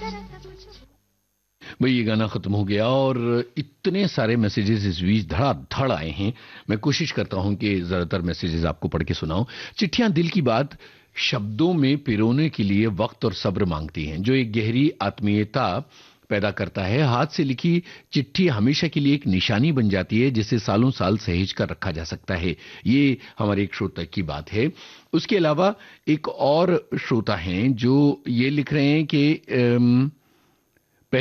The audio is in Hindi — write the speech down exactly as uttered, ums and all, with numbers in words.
भाई ये गाना खत्म हो गया और इतने सारे मैसेजेस इस बीच धड़ाधड़ आए हैं। मैं कोशिश करता हूं कि ज्यादातर मैसेजेस आपको पढ़ के सुनाऊं। चिट्ठियां दिल की बात शब्दों में पिरोने के लिए वक्त और सब्र मांगती हैं, जो एक गहरी आत्मीयता पैदा करता है। हाथ से लिखी चिट्ठी हमेशा के लिए एक निशानी बन जाती है, जिसे सालों साल सहेज कर रखा जा सकता है। ये हमारे एक श्रोता की बात है। उसके अलावा एक और श्रोता हैं जो ये लिख रहे हैं कि